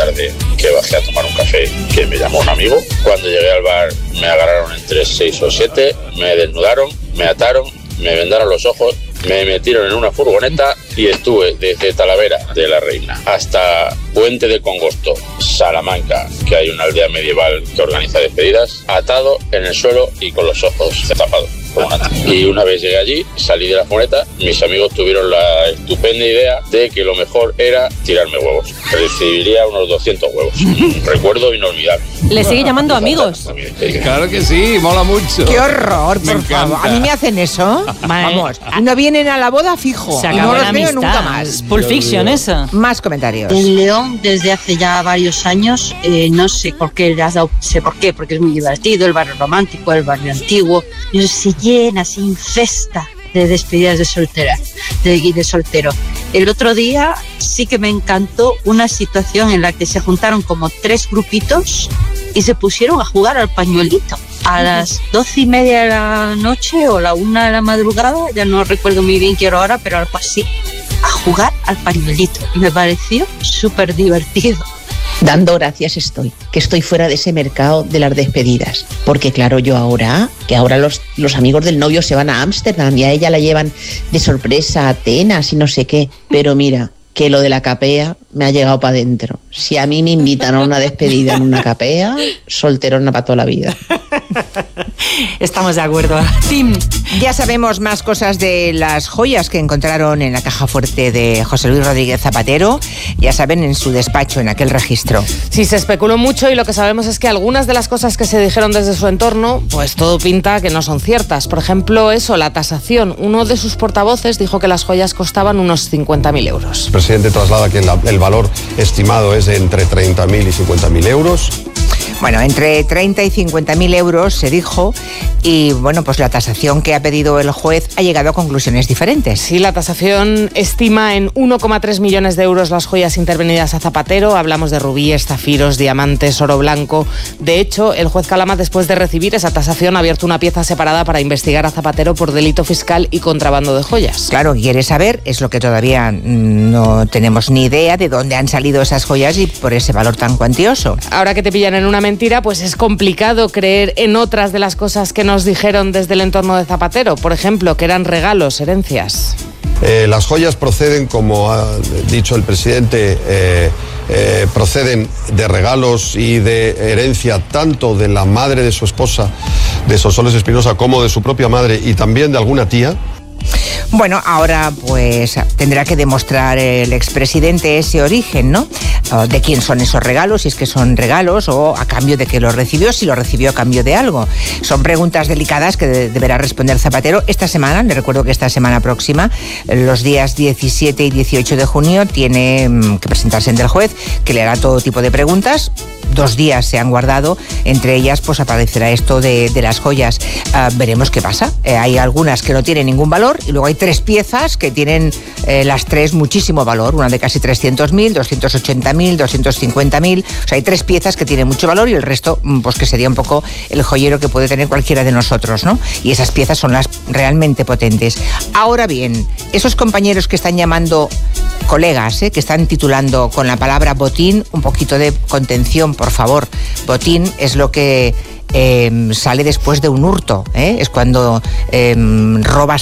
tarde que bajé a tomar un café, que me llamó un amigo. Cuando llegué al bar me agarraron entre 6 o 7, me desnudaron, me ataron, me vendaron los ojos, me metieron en una furgoneta y estuve desde Talavera de la Reina hasta Puente de Congosto, Salamanca, que hay una aldea medieval que organiza despedidas, atado en el suelo y con los ojos tapados. Y una vez llegué allí, salí de la furgoneta, mis amigos tuvieron la estupenda idea de que lo mejor era tirarme huevos. Recibiría unos 200 huevos. Recuerdo inolvidable. ¿Le sigue llamando amigos? Claro que sí, mola mucho. ¡Qué horror, por favor! A mí me hacen eso. Vamos, no vienen a la boda fijo. Se Y no acabó los la veo amistad. nunca más. Pulp Fiction, esa. Más comentarios. En León, desde hace ya varios años, no sé por qué, sé por qué, porque es muy divertido, el barrio romántico, el barrio antiguo, y se llena, se infesta de despedidas de soltera y de soltero. El otro día sí que me encantó una situación en la que se juntaron como 3 grupitos y se pusieron a jugar al pañuelito. A las 12:30 de la noche o la 1 de la madrugada, ya no recuerdo muy bien qué hora, pero algo así, a jugar al pañuelito. Y me pareció súper divertido. Dando gracias que estoy fuera de ese mercado de las despedidas. Porque claro, ahora los amigos del novio se van a Ámsterdam y a ella la llevan de sorpresa a Atenas y no sé qué. Pero mira, que lo de la capea me ha llegado para adentro. Si a mí me invitan a una despedida en una capea, solterona para toda la vida. Estamos de acuerdo. Tim. Ya sabemos más cosas de las joyas que encontraron en la caja fuerte de José Luis Rodríguez Zapatero. Ya saben, en su despacho, en aquel registro. Sí, se especuló mucho y lo que sabemos es que algunas de las cosas que se dijeron desde su entorno, pues todo pinta que no son ciertas. Por ejemplo, la tasación. Uno de sus portavoces dijo que las joyas costaban unos 50.000 euros. El presidente traslada que el valor estimado es de entre 30.000 y 50.000 euros. Bueno, entre 30 y 50.000 euros se dijo, y bueno, pues la tasación que ha pedido el juez ha llegado a conclusiones diferentes. Sí, la tasación estima en 1,3 millones de euros las joyas intervenidas a Zapatero. Hablamos de rubíes, zafiros, diamantes, oro blanco. De hecho, el juez Calama, después de recibir esa tasación, ha abierto una pieza separada para investigar a Zapatero por delito fiscal y contrabando de joyas. Claro, quiere saber, es lo que todavía no tenemos ni idea de dónde han salido esas joyas y por ese valor tan cuantioso. Ahora que te pillan en una mentira, pues es complicado creer en otras de las cosas que nos dijeron desde el entorno de Zapatero. Por ejemplo, que eran regalos, herencias. Las joyas proceden, como ha dicho el presidente, proceden de regalos y de herencia tanto de la madre de su esposa, de Sonsoles Espinosa, como de su propia madre y también de alguna tía. Bueno, ahora pues tendrá que demostrar el expresidente ese origen, ¿no? De quién son esos regalos, si es que son regalos o a cambio de que los recibió, si lo recibió a cambio de algo. Son preguntas delicadas que deberá responder Zapatero esta semana. Le recuerdo que esta semana próxima, los días 17 y 18 de junio, tiene que presentarse ante el juez, que le hará todo tipo de preguntas. 2 días se han guardado, entre ellas pues aparecerá esto de las joyas. Veremos qué pasa. Hay algunas que no tienen ningún valor y luego hay 3 piezas que tienen las 3 muchísimo valor, una de casi 300.000, 280.000, 250.000. O sea, hay 3 piezas que tienen mucho valor y el resto pues que sería un poco el joyero que puede tener cualquiera de nosotros, ¿no? Y esas piezas son las realmente potentes. Ahora bien, esos compañeros que están llamando colegas, que están titulando con la palabra botín, un poquito de contención, por favor. Botín es lo que sale después de un hurto, es cuando robas